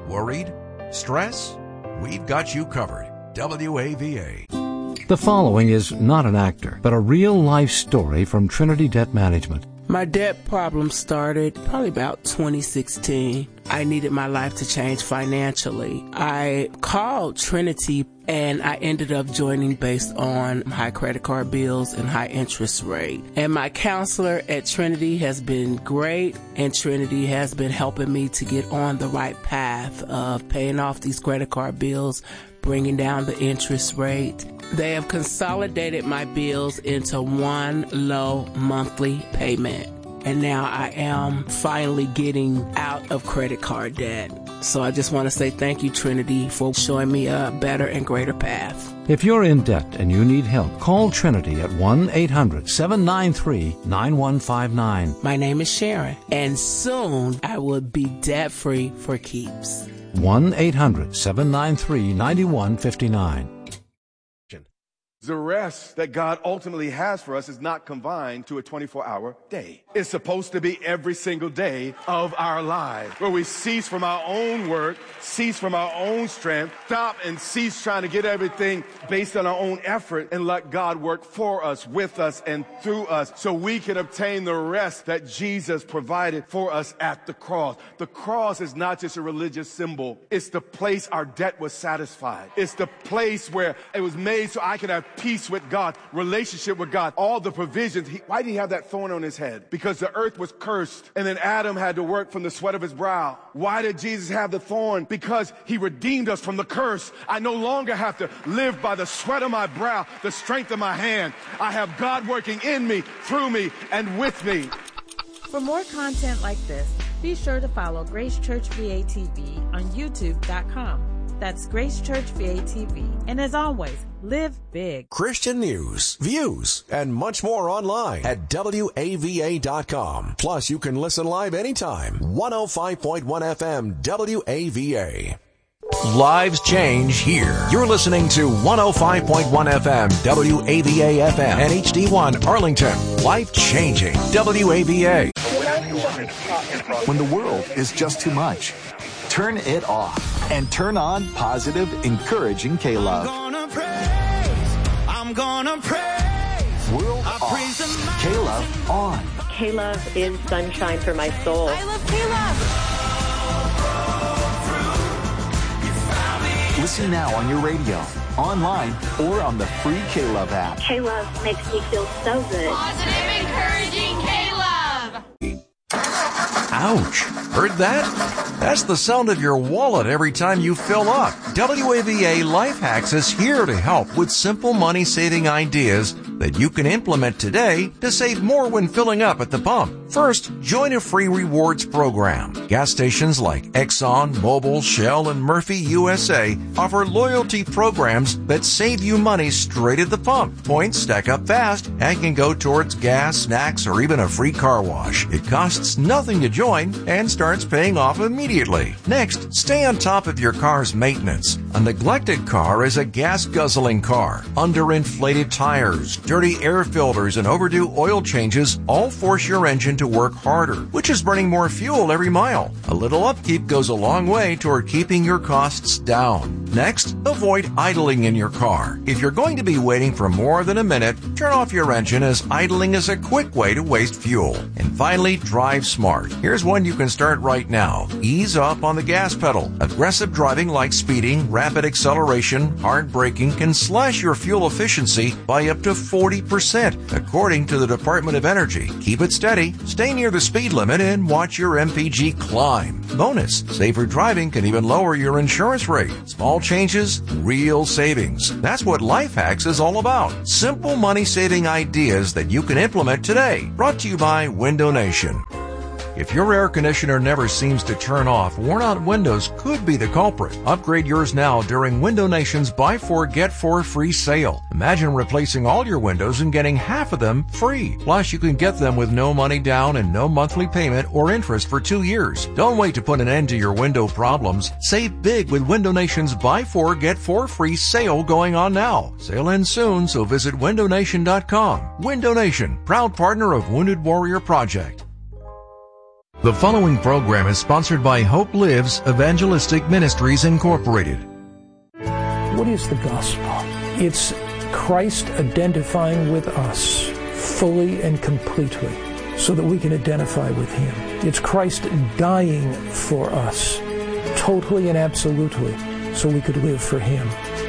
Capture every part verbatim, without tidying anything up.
Worried? Stress? We've got you covered. W A V A. The following is not an actor, but a real-life story from Trinity Debt Management. My debt problem started probably about twenty sixteen. I needed my life to change financially. I called Trinity and I ended up joining based on high credit card bills and high interest rate. And my counselor at Trinity has been great, and Trinity has been helping me to get on the right path of paying off these credit card bills, bringing down the interest rate. They have consolidated my bills into one low monthly payment. And now I am finally getting out of credit card debt. So I just want to say thank you, Trinity, for showing me a better and greater path. If you're in debt and you need help, call Trinity at one eight hundred seven nine three nine one five nine. My name is Sharon, and soon I will be debt-free for keeps. one eight hundred seven nine three nine one five nine. The rest that God ultimately has for us is not confined to a twenty-four hour day. It's supposed to be every single day of our lives, where we cease from our own work, cease from our own strength, stop and cease trying to get everything based on our own effort, and let God work for us, with us, and through us, so we can obtain the rest that Jesus provided for us at the cross. The cross is not just a religious symbol. It's the place our debt was satisfied. It's the place where it was made so I could have peace with God, relationship with God, all the provisions. He, why did he have that thorn on his head? Because the earth was cursed, and then Adam had to work from the sweat of his brow. Why did Jesus have the thorn? Because he redeemed us from the curse. I no longer have to live by the sweat of my brow, the strength of my hand. I have God working in me, through me, and with me. For more content like this, be sure to follow Grace Church V A T V on YouTube dot com. That's Grace Church V A T V. And as always, live big. Christian news, views, and much more online at W A V A dot com. Plus, you can listen live anytime. one oh five point one F M W A V A. Lives change here. You're listening to one oh five point one F M W A V A F M and H D one Arlington. Life changing W A V A. When the world is just too much, turn it off and turn on positive, encouraging K-Love. I'm gonna praise. I'm gonna praise. World I off. Praise K-Love on. K-Love is sunshine for my soul. I love K-Love. Listen now on your radio, online, or on the free K-Love app. K-Love makes me feel so good. Positive, encouraging K-Love. Ouch. Heard that? That's the sound of your wallet every time you fill up. W A V A Life Hacks is here to help with simple money-saving ideas that you can implement today to save more when filling up at the pump. First, join a free rewards program. Gas stations like Exxon, Mobil, Shell, and Murphy U S A offer loyalty programs that save you money straight at the pump. Points stack up fast and can go towards gas, snacks, or even a free car wash. It costs nothing to join and starts paying off immediately. Next, stay on top of your car's maintenance. A neglected car is a gas-guzzling car. Underinflated tires, dirty air filters, and overdue oil changes all force your engine to work harder, which is burning more fuel every mile. A little upkeep goes a long way toward keeping your costs down. Next, avoid idling in your car. If you're going to be waiting for more than a minute, turn off your engine, as idling is a quick way to waste fuel. And finally, drive smart. Here's one you can start right now. Ease up on the gas pedal. Aggressive driving like speeding, rapid acceleration, hard braking can slash your fuel efficiency by up to forty percent, according to the Department of Energy. Keep it steady, stay near the speed limit, and watch your M P G climb. Bonus, safer driving can even lower your insurance rate. Small changes, real savings. That's what Life Hacks is all about. Simple money-saving ideas that you can implement today. Brought to you by Window Nation. If your air conditioner never seems to turn off, worn-out windows could be the culprit. Upgrade yours now during Window Nation's Buy Four, Get Four free sale. Imagine replacing all your windows and getting half of them free. Plus, you can get them with no money down and no monthly payment or interest for two years. Don't wait to put an end to your window problems. Save big with Window Nation's Buy Four, Get Four free sale going on now. Sale ends soon, so visit window nation dot com. Window Nation, proud partner of Wounded Warrior Project. The following program is sponsored by Hope Lives Evangelistic Ministries, Incorporated. What is the gospel? It's Christ identifying with us fully and completely so that we can identify with Him. It's Christ dying for us totally and absolutely so we could live for Him.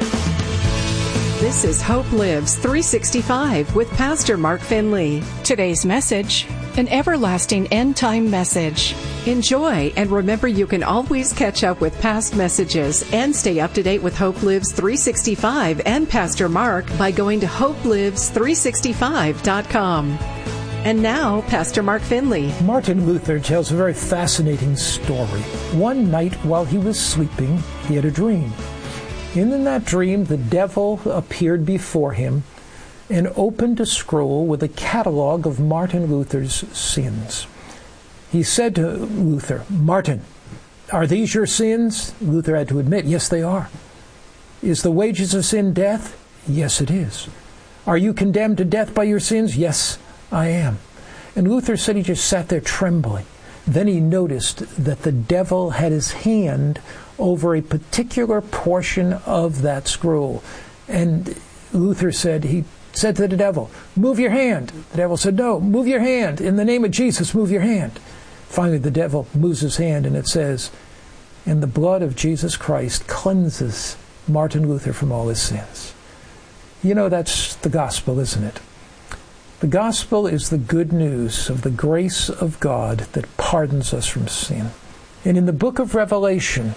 This is Hope Lives three sixty-five with Pastor Mark Finley. Today's message, an everlasting end-time message. Enjoy, and remember you can always catch up with past messages and stay up to date with Hope Lives three sixty-five and Pastor Mark by going to hope lives three sixty-five dot com. And now, Pastor Mark Finley. Martin Luther tells a very fascinating story. One night while he was sleeping, he had a dream. And in that dream, the devil appeared before him and opened a scroll with a catalog of Martin Luther's sins. He said to Luther, "Martin, are these your sins?" Luther had to admit, "Yes, they are." "Is the wages of sin death?" "Yes, it is." "Are you condemned to death by your sins?" "Yes, I am." And Luther said he just sat there trembling. Then he noticed that the devil had his hand over a particular portion of that scroll. And Luther said, he said to the devil, "Move your hand." The devil said, "No, move your hand. In the name of Jesus, move your hand." Finally, the devil moves his hand, and it says, "And the blood of Jesus Christ cleanses Martin Luther from all his sins." You know, that's the gospel, isn't it? The gospel is the good news of the grace of God that pardons us from sin. And in the book of Revelation,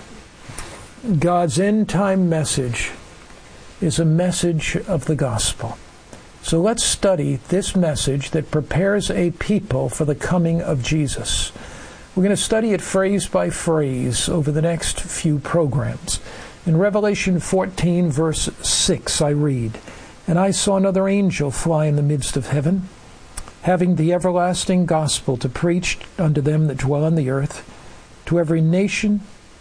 God's end-time message is a message of the gospel. So let's study this message that prepares a people for the coming of Jesus. We're going to study it phrase by phrase over the next few programs. In Revelation fourteen, verse six, I read, "And I saw another angel fly in the midst of heaven, having the everlasting gospel to preach unto them that dwell on the earth, to every nation,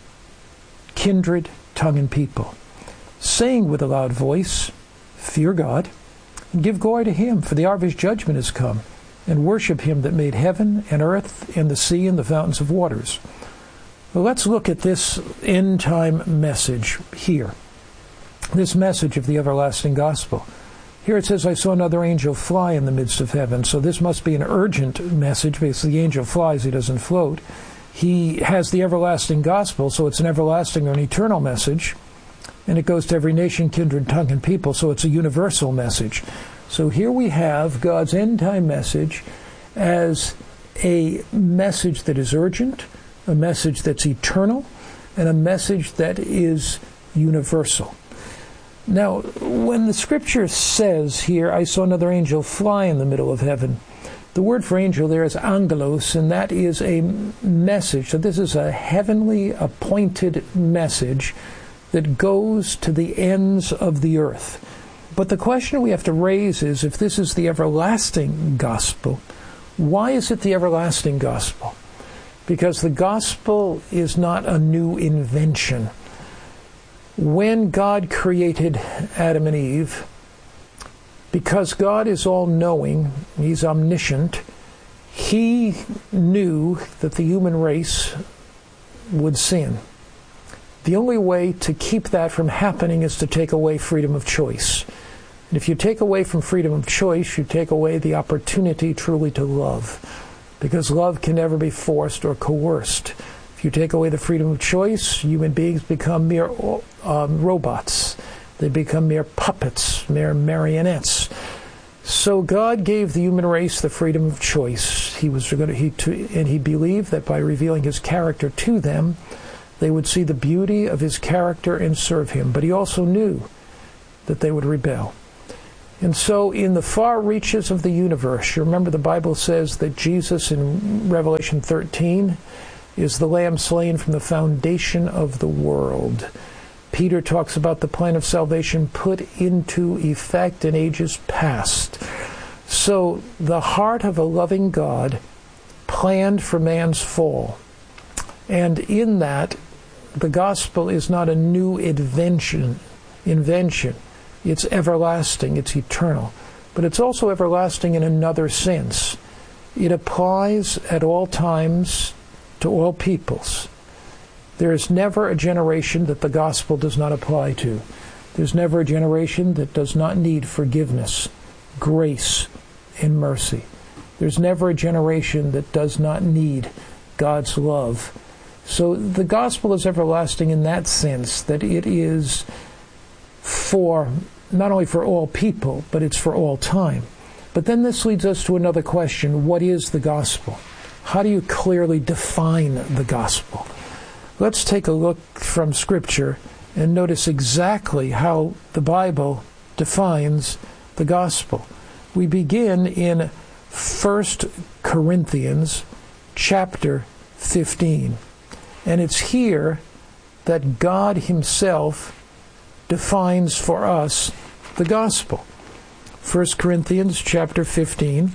kindred, tongue, and people, saying with a loud voice, Fear God, and give glory to Him, for the hour of His judgment is come, and worship Him that made heaven and earth and the sea and the fountains of waters." Well, let's look at this end-time message here, this message of the everlasting gospel. Here it says, "I saw another angel fly in the midst of heaven." So this must be an urgent message, because the angel flies, he doesn't float. He has the everlasting gospel, so it's an everlasting or an eternal message. And it goes to every nation, kindred, tongue, and people, so it's a universal message. So here we have God's end-time message as a message that is urgent, a message that's eternal, and a message that is universal. Now, when the scripture says here, "I saw another angel fly in the middle of heaven," the word for angel there is angelos, and that is a message. So this is a heavenly appointed message that goes to the ends of the earth. But the question we have to raise is, if this is the everlasting gospel, why is it the everlasting gospel? Because the gospel is not a new invention. When God created Adam and Eve, because God is all-knowing, He's omniscient, He knew that the human race would sin. The only way to keep that from happening is to take away freedom of choice. And if you take away from freedom of choice, you take away the opportunity truly to love, because love can never be forced or coerced. If you take away the freedom of choice, human beings become mere um, robots. They become mere puppets, mere marionettes. So God gave the human race the freedom of choice. He was going to, he, to, and He believed that by revealing His character to them, they would see the beauty of His character and serve Him. But He also knew that they would rebel. And so in the far reaches of the universe, you remember the Bible says that Jesus in Revelation thirteen is the Lamb slain from the foundation of the world. Peter talks about the plan of salvation put into effect in ages past. So the heart of a loving God planned for man's fall. And in that, the gospel is not a new invention. invention. It's everlasting, it's eternal. But it's also everlasting in another sense. It applies at all times to all peoples. There is never a generation that the gospel does not apply to. There's never a generation that does not need forgiveness, grace, and mercy. There's never a generation that does not need God's love. So the gospel is everlasting in that sense, that it is for, not only for all people, but it's for all time. But then this leads us to another question. What is the gospel? How do you clearly define the gospel? Let's take a look from Scripture and notice exactly how the Bible defines the gospel. We begin in First Corinthians chapter fifteen. And it's here that God himself defines for us the gospel. First Corinthians chapter fifteen.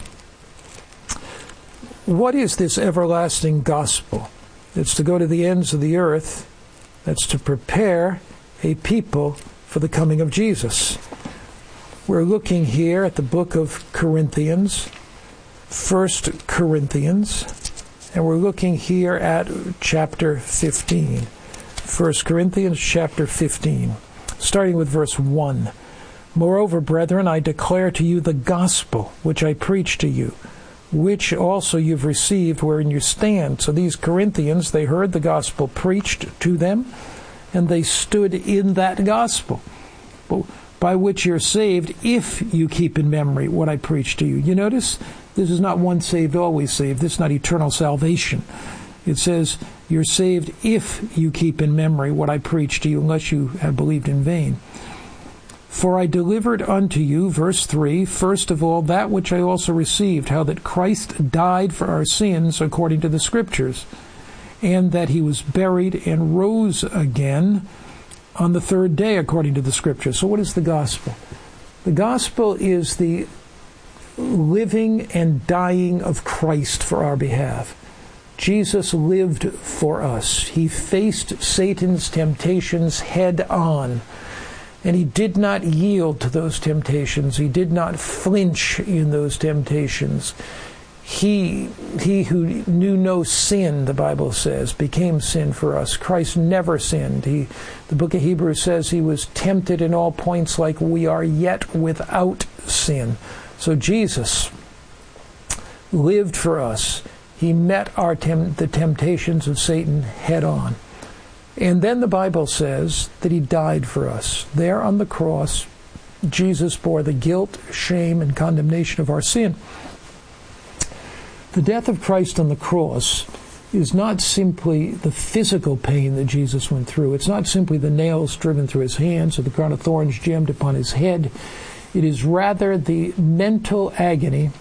What is this everlasting gospel? It's to go to the ends of the earth. That's to prepare a people for the coming of Jesus. We're looking here at the book of Corinthians, First Corinthians, and we're looking here at chapter fifteen. First Corinthians chapter fifteen, starting with verse one. Moreover, brethren, I declare to you the gospel which I preached to you, which also you've received, wherein you stand. So these Corinthians, they heard the gospel preached to them, and they stood in that gospel, by which you're saved, if you keep in memory what I preached to you. You notice, this is not once saved, always saved. This is not eternal salvation. It says, you're saved if you keep in memory what I preached to you, unless you have believed in vain. For I delivered unto you, verse three, first of all, that which I also received, how that Christ died for our sins according to the Scriptures, and that he was buried and rose again on the third day according to the Scriptures. So what is the gospel? The gospel is the living and dying of Christ for our behalf. Jesus lived for us. He faced Satan's temptations head on. And he did not yield to those temptations. He did not flinch in those temptations. He, he who knew no sin, the Bible says, became sin for us. Christ never sinned. He, the book of Hebrews says he was tempted in all points like we are, yet without sin. So Jesus lived for us. He met our tem- the temptations of Satan head on. And then the Bible says that he died for us. There on the cross, Jesus bore the guilt, shame, and condemnation of our sin. The death of Christ on the cross is not simply the physical pain that Jesus went through. It's not simply the nails driven through his hands or the crown of thorns jammed upon his head. It is rather the mental agony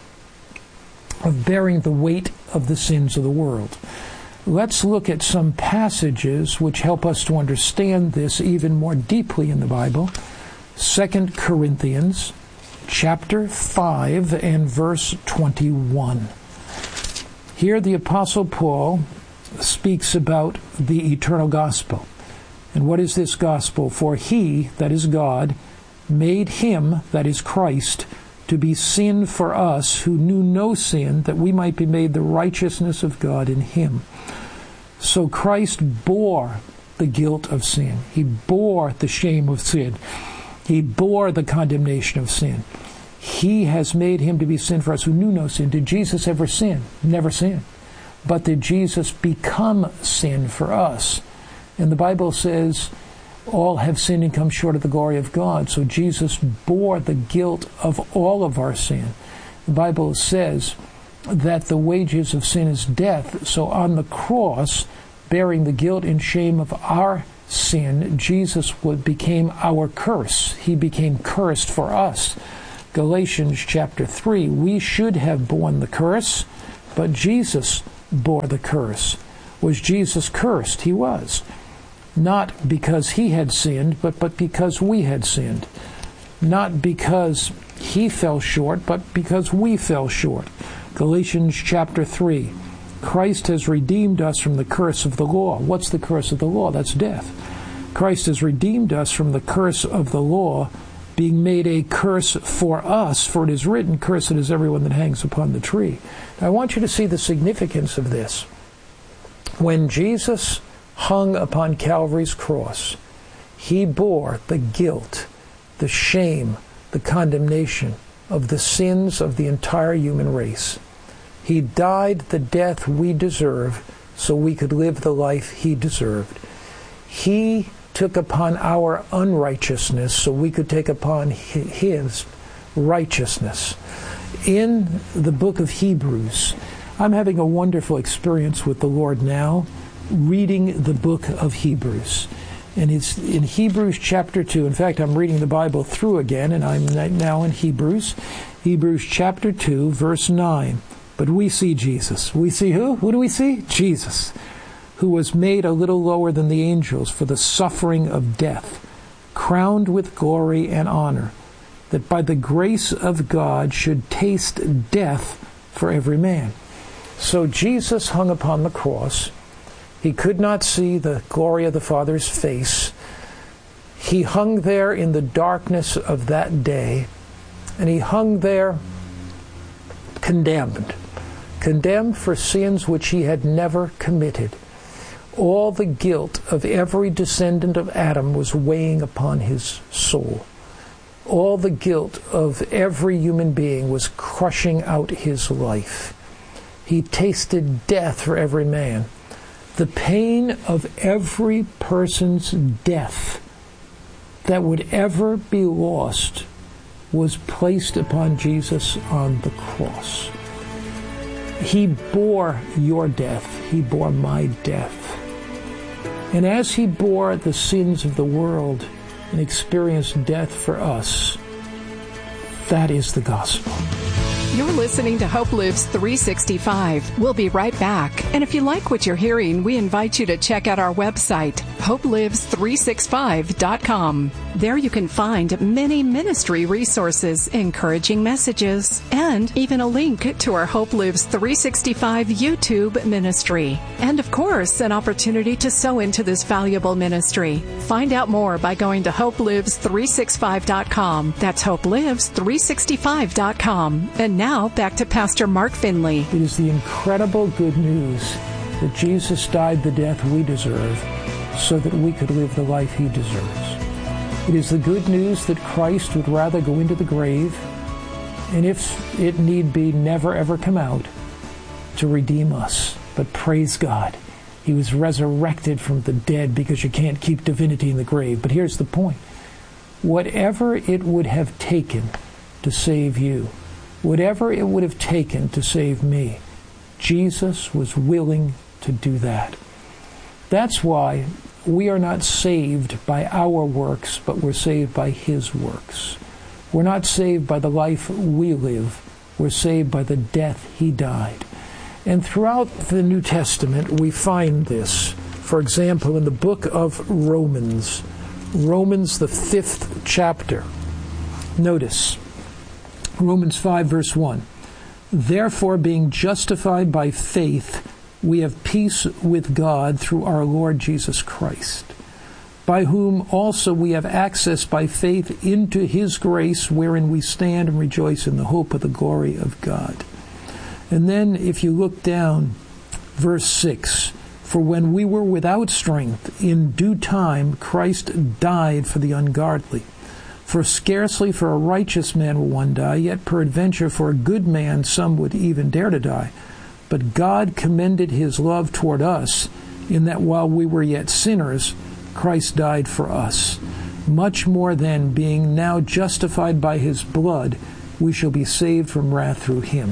of bearing the weight of the sins of the world. Let's look at some passages which help us to understand this even more deeply in the Bible. Second Corinthians chapter five and verse twenty-one. Here the Apostle Paul speaks about the eternal gospel. And what is this gospel? For he, that is God, made him, that is Christ, to be sin for us who knew no sin, that we might be made the righteousness of God in him. So Christ bore the guilt of sin. He bore the shame of sin. He bore the condemnation of sin. He has made him to be sin for us who knew no sin. Did Jesus ever sin? Never sinned. But did Jesus become sin for us? And the Bible says, all have sinned and come short of the glory of God. So Jesus bore the guilt of all of our sin. The Bible says that the wages of sin is death. So on the cross, bearing the guilt and shame of our sin, Jesus became our curse. He became cursed for us. Galatians chapter three, we should have borne the curse, but Jesus bore the curse. Was Jesus cursed? He was. Not because he had sinned, but, but because we had sinned. Not because he fell short, but because we fell short. Galatians chapter three, Christ has redeemed us from the curse of the law. What's the curse of the law? That's death. Christ has redeemed us from the curse of the law, being made a curse for us, for it is written, cursed is everyone that hangs upon the tree. Now, I want you to see the significance of this. When Jesus hung upon Calvary's cross, he bore the guilt, the shame, the condemnation of the sins of the entire human race. He died the death we deserve so we could live the life he deserved. He took upon our unrighteousness so we could take upon his righteousness. In the book of Hebrews, I'm having a wonderful experience with the Lord now, reading the book of Hebrews. And it's in Hebrews chapter two. In fact, I'm reading the Bible through again, and I'm now in Hebrews. Hebrews chapter two, verse nine. But we see Jesus. We see who? Who do we see? Jesus, who was made a little lower than the angels for the suffering of death, crowned with glory and honor, that by the grace of God should taste death for every man. So Jesus hung upon the cross. He could not see the glory of the Father's face. He hung there in the darkness of that day, and he hung there condemned, condemned for sins which he had never committed. All the guilt of every descendant of Adam was weighing upon his soul. All the guilt of every human being was crushing out his life. He tasted death for every man. The pain of every person's death that would ever be lost was placed upon Jesus on the cross. He bore your death. He bore my death. And as he bore the sins of the world and experienced death for us, that is the gospel. You're listening to Hope Lives three sixty-five. We'll be right back. And if you like what you're hearing, we invite you to check out our website, hope lives three sixty-five dot com. There you can find many ministry resources, encouraging messages, and even a link to our Hope Lives three sixty-five YouTube ministry. And of course, an opportunity to sow into this valuable ministry. Find out more by going to hope lives three sixty-five dot com. That's hope lives three sixty-five dot com. And now, back to Pastor Mark Finley. It is the incredible good news that Jesus died the death we deserve so that we could live the life he deserves. It is the good news that Christ would rather go into the grave, and if it need be, never ever come out, to redeem us. But praise God, he was resurrected from the dead, because you can't keep divinity in the grave. But here's the point. Whatever it would have taken to save you, whatever it would have taken to save me, Jesus was willing to do that. That's why we are not saved by our works, but we're saved by his works. We're not saved by the life we live. We're saved by the death he died. And throughout the New Testament, we find this. For example, in the book of Romans, Romans, the fifth chapter. Notice, Romans five, verse one. Therefore, being justified by faith, we have peace with God through our Lord Jesus Christ, by whom also we have access by faith into his grace, wherein we stand and rejoice in the hope of the glory of God. And then, if you look down, verse six, for when we were without strength, in due time Christ died for the ungodly. For scarcely for a righteous man will one die, yet peradventure for a good man some would even dare to die. But God commended his love toward us, in that while we were yet sinners, Christ died for us. Much more then, being now justified by his blood, we shall be saved from wrath through him.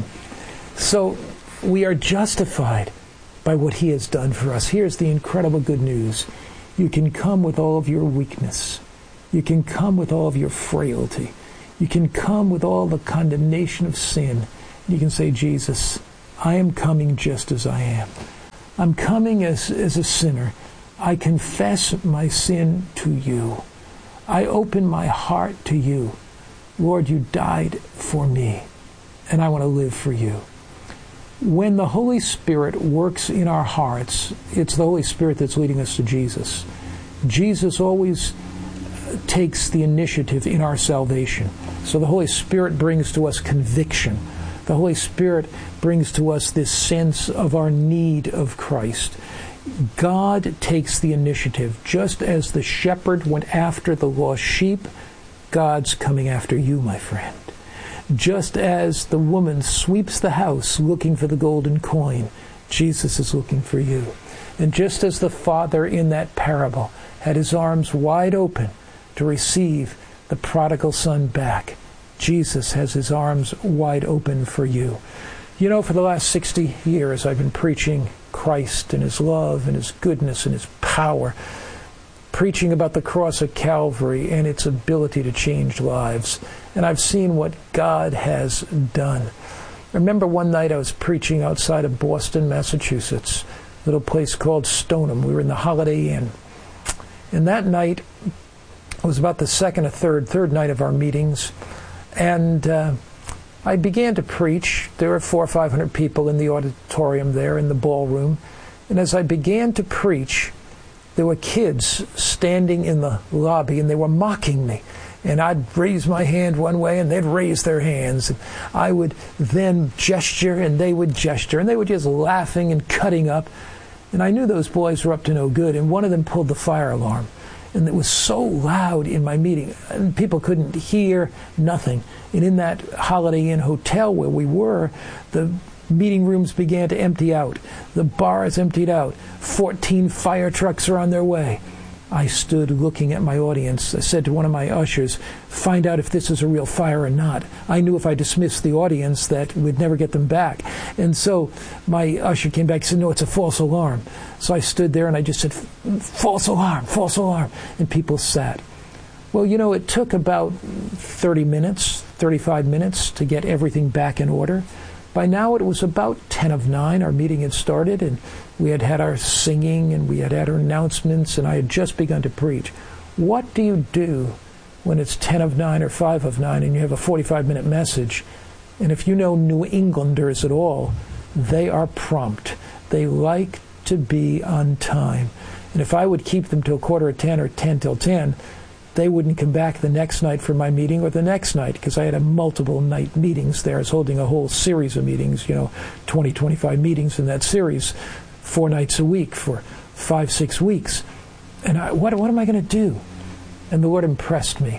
So we are justified by what he has done for us. Here's the incredible good news. You can come with all of your weakness. You can come with all of your frailty. You can come with all the condemnation of sin. You can say, Jesus, I am coming just as I am. I'm coming as, as a sinner. I confess my sin to you. I open my heart to you. Lord, you died for me, and I want to live for you. When the Holy Spirit works in our hearts, it's the Holy Spirit that's leading us to Jesus. Jesus always takes the initiative in our salvation. So the Holy Spirit brings to us conviction. The Holy Spirit brings to us this sense of our need of Christ. God takes the initiative. Just as the shepherd went after the lost sheep, God's coming after you, my friend. Just as the woman sweeps the house looking for the golden coin, Jesus is looking for you. And just as the father in that parable had his arms wide open to receive the prodigal son back, Jesus has his arms wide open for you. You know, for the last sixty years, I've been preaching Christ and his love and his goodness and his power, preaching about the cross of Calvary and its ability to change lives. And I've seen what God has done. I remember one night I was preaching outside of Boston, Massachusetts, a little place called Stoneham. We were in the Holiday Inn. And that night, it was about the second or third, third night of our meetings. And uh, I began to preach. There were four or five hundred people in the auditorium there, in the ballroom. And as I began to preach, there were kids standing in the lobby, and they were mocking me. And I'd raise my hand one way, and they'd raise their hands. And I would then gesture, and they would gesture. And they were just laughing and cutting up. And I knew those boys were up to no good. And one of them pulled the fire alarm. And it was so loud in my meeting, and people couldn't hear nothing. And in that Holiday Inn hotel where we were, the meeting rooms began to empty out. The bars emptied out. Fourteen fire trucks are on their way. I stood looking at my audience. I said to one of my ushers, find out if this is a real fire or not. I knew if I dismissed the audience that we'd never get them back. And so my usher came back and said, no, it's a false alarm. So I stood there and I just said, false alarm, false alarm. And people sat. Well, you know, it took about thirty minutes, thirty-five minutes to get everything back in order. By now it was about ten of nine. Our meeting had started, and we had had our singing, and we had had our announcements, and I had just begun to preach. What do you do when it's ten of nine or five of nine and you have a forty-five minute message? And if you know New Englanders at all, they are prompt. They like to be on time. And if I would keep them till quarter of ten or ten till ten, they wouldn't come back the next night for my meeting or the next night, because I had a multiple night meetings there. I was holding a whole series of meetings, you know, twenty, twenty-five meetings in that series, four nights a week for five, six weeks. And I, what, what am I going to do? And the Lord impressed me.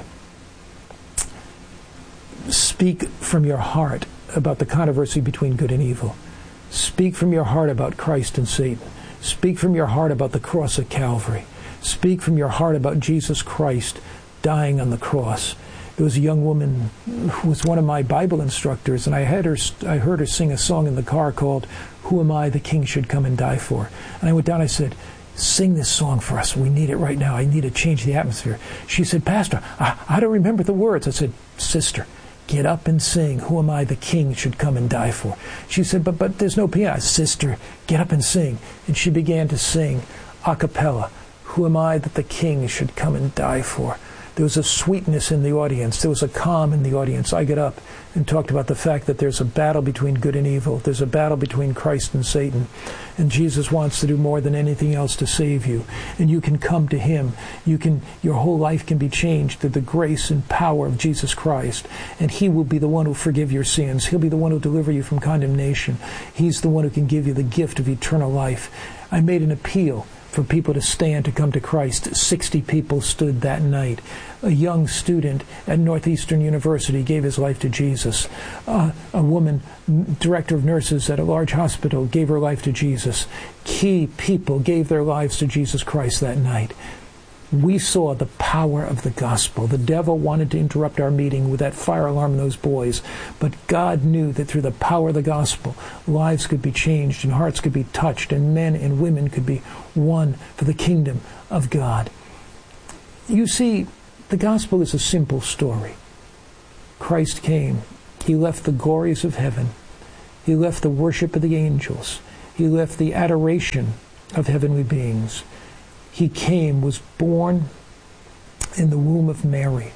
Speak from your heart about the controversy between good and evil. Speak from your heart about Christ and Satan. Speak from your heart about the cross of Calvary. Speak from your heart about Jesus Christ dying on the cross. There was a young woman who was one of my Bible instructors, and I had her. I heard her sing a song in the car called "Who Am I the King Should Come and Die For?" And I went down and I said, sing this song for us. We need it right now. I need to change the atmosphere. She said, Pastor, I, I don't remember the words. I said, sister, get up and sing, "Who am I the King should come and die for?" She said, but but there's no piano. Sister, get up and sing. And she began to sing a cappella, "Who am I that the King should come and die for?" There was a sweetness in the audience. There was a calm in the audience. I got up and talked about the fact that there's a battle between good and evil. There's a battle between Christ and Satan. And Jesus wants to do more than anything else to save you. And you can come to him. You can, your whole life can be changed through the grace and power of Jesus Christ. And he will be the one who will forgive your sins. He'll be the one who will deliver you from condemnation. He's the one who can give you the gift of eternal life. I made an appeal for people to stand to come to Christ. Sixty people stood that night. A young student at Northeastern University gave his life to Jesus. Uh, a woman, director of nurses at a large hospital, gave her life to Jesus. Key people gave their lives to Jesus Christ that night. We saw the power of the gospel. The devil wanted to interrupt our meeting with that fire alarm and those boys, but God knew that through the power of the gospel, lives could be changed and hearts could be touched and men and women could be won for the kingdom of God. You see, the gospel is a simple story. Christ came. He left the glories of heaven. He left the worship of the angels. He left the adoration of heavenly beings. He came, was born in the womb of Mary.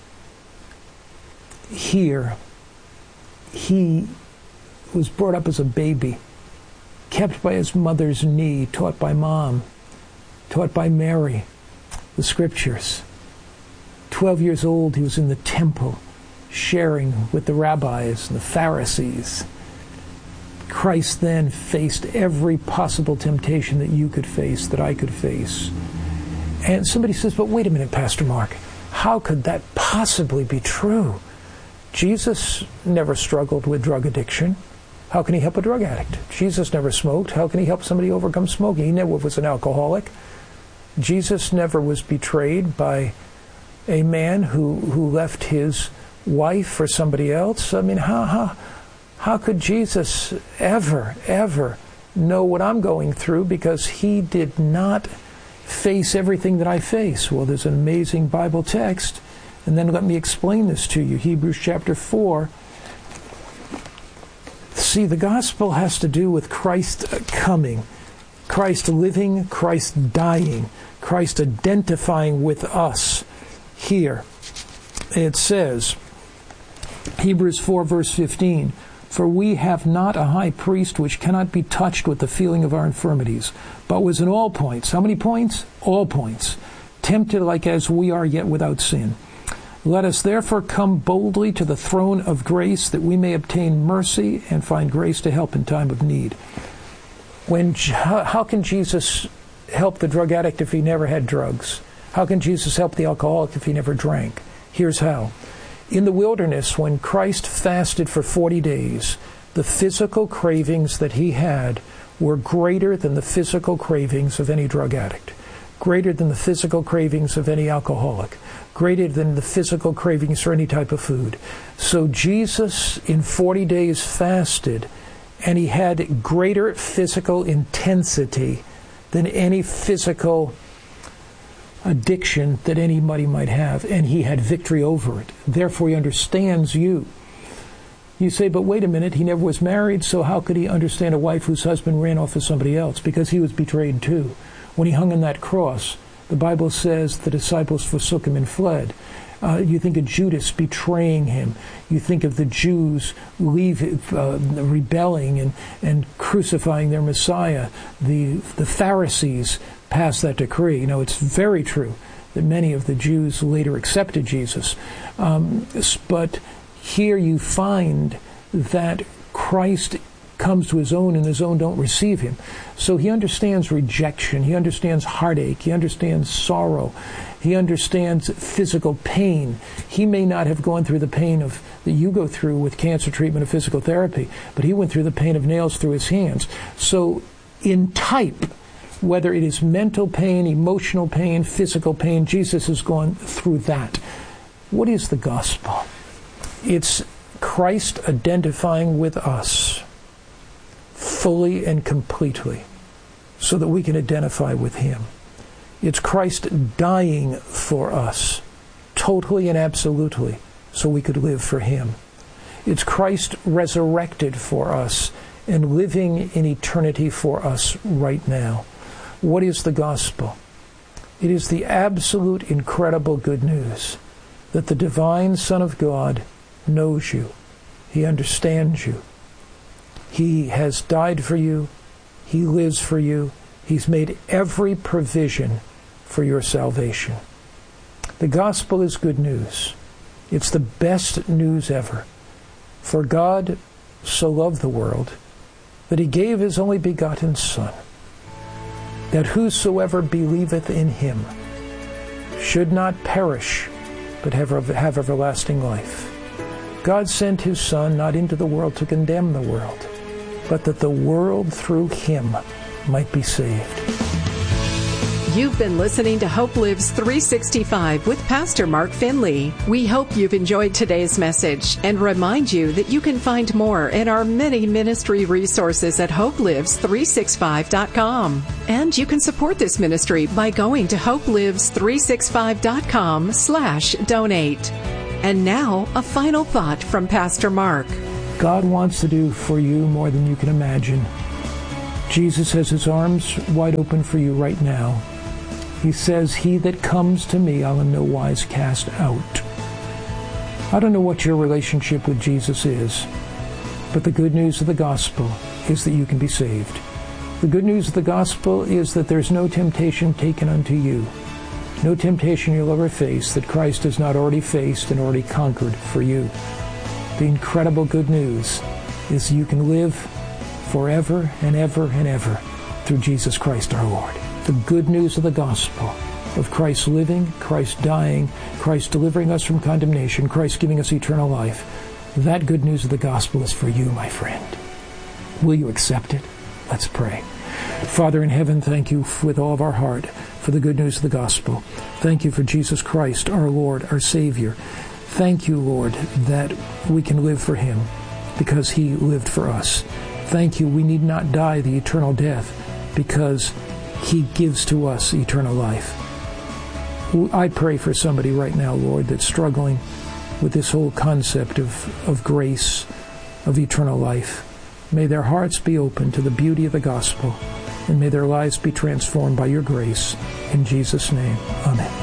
Here, he was brought up as a baby, kept by his mother's knee, taught by mom, taught by Mary, the scriptures. Twelve years old, he was in the temple, sharing with the rabbis and the Pharisees. Christ then faced every possible temptation that you could face, that I could face. And somebody says, but wait a minute, Pastor Mark, how could that possibly be true? Jesus never struggled with drug addiction. How can he help a drug addict? Jesus never smoked. How can he help somebody overcome smoking? He never was an alcoholic. Jesus never was betrayed by a man who, who left his wife for somebody else. I mean, how, how, how could Jesus ever, ever know what I'm going through? Because he did not face everything that I face. Well, there's an amazing Bible text. And then let me explain this to you. Hebrews chapter four. See, the gospel has to do with Christ coming, Christ living, Christ dying, Christ identifying with us here. It says, Hebrews four, verse fifteen, for we have not a high priest which cannot be touched with the feeling of our infirmities, but was in all points. How many points? All points. Tempted like as we are, yet without sin. Let us therefore come boldly to the throne of grace, that we may obtain mercy and find grace to help in time of need. When, how, how can Jesus help the drug addict if he never had drugs? How can Jesus help the alcoholic if he never drank? Here's how. In the wilderness, when Christ fasted for forty days, the physical cravings that he had were greater than the physical cravings of any drug addict, greater than the physical cravings of any alcoholic, greater than the physical cravings for any type of food. So Jesus in forty days fasted, and he had greater physical intensity than any physical addiction that anybody might have, and he had victory over it. Therefore, he understands you. You say, but wait a minute, he never was married, so how could he understand a wife whose husband ran off with somebody else? Because he was betrayed too. When he hung on that cross, the Bible says the disciples forsook him and fled. Uh, you think of Judas betraying him. You think of the Jews leave, uh, rebelling and, and crucifying their Messiah. The, the Pharisees passed that decree. You know, it's very true that many of the Jews later accepted Jesus. Um, but here you find that Christ comes to his own, and his own don't receive him. So he understands rejection. He understands heartache. He understands sorrow. He understands physical pain. He may not have gone through the pain of that you go through with cancer treatment or physical therapy, but he went through the pain of nails through his hands. So in type, whether it is mental pain, emotional pain, physical pain, Jesus has gone through that. What is the gospel? It's Christ identifying with us fully and completely so that we can identify with him. It's Christ dying for us totally and absolutely so we could live for him. It's Christ resurrected for us and living in eternity for us right now. What is the gospel? It is the absolute incredible good news that the divine Son of God knows you. He understands you. He has died for you. He lives for you. He's made every provision for your salvation. The gospel is good news. It's the best news ever. For God so loved the world that he gave his only begotten Son, that whosoever believeth in him should not perish, but have, have everlasting life. God sent his Son not into the world to condemn the world, but that the world through him might be saved. You've been listening to Hope Lives three sixty-five with Pastor Mark Finley. We hope you've enjoyed today's message and remind you that you can find more in our many ministry resources at hope lives three sixty-five dot com. And you can support this ministry by going to hope lives three sixty-five dot com slash donate. And now, a final thought from Pastor Mark. God wants to do for you more than you can imagine. Jesus has his arms wide open for you right now. He says, he that comes to me, I'll in no wise cast out. I don't know what your relationship with Jesus is, but the good news of the gospel is that you can be saved. The good news of the gospel is that there's no temptation taken unto you, no temptation you'll ever face that Christ has not already faced and already conquered for you. The incredible good news is you can live forever and ever and ever through Jesus Christ our Lord. The good news of the gospel of Christ living, Christ dying, Christ delivering us from condemnation, Christ giving us eternal life. That good news of the gospel is for you, my friend. Will you accept it? Let's pray. Father in heaven, thank you with all of our heart for the good news of the gospel. Thank you for Jesus Christ, our Lord, our Savior. Thank you, Lord, that we can live for him because he lived for us. Thank you, we need not die the eternal death because he gives to us eternal life. I pray for somebody right now, Lord, that's struggling with this whole concept of, of grace, of eternal life. May their hearts be open to the beauty of the gospel, and may their lives be transformed by your grace. In Jesus' name, amen.